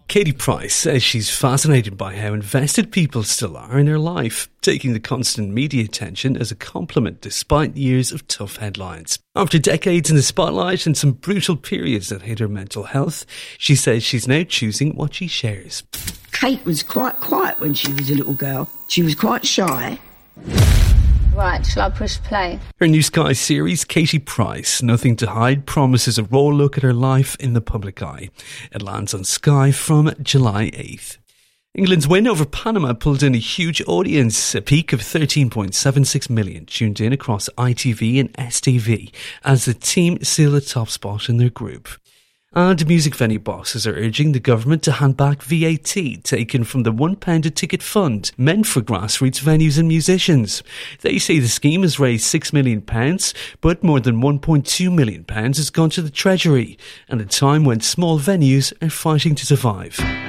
Katie Price says she's fascinated by how invested people still are in her life, taking the constant media attention as a compliment despite years of tough headlines. After decades in the spotlight and some brutal periods that hit her mental health, she says she's now choosing what she shares. Kate was quite quiet when she was a little girl. She was quite shy. Right, shall I push play? Her new Sky series, Katie Price, Nothing to Hide, promises a raw look at her life in the public eye. It lands on Sky from July 8th. England's win over Panama pulled in a huge audience. A peak of 13.76 million tuned in across ITV and STV as the team sealed the top spot in their group. And music venue bosses are urging the government to hand back VAT taken from the £1 a ticket fund meant for grassroots venues and musicians. They say the scheme has raised £6 million, but more than £1.2 million has gone to the Treasury, at a time when small venues are fighting to survive.